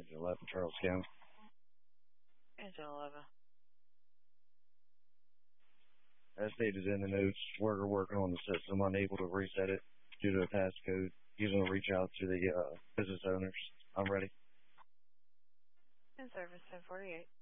Engine 11, Charles County. Engine 11. As stated in the notes, we're working on the system, unable to reset it due to a passcode. He's going to reach out to the business owners. I'm ready. In service 1048.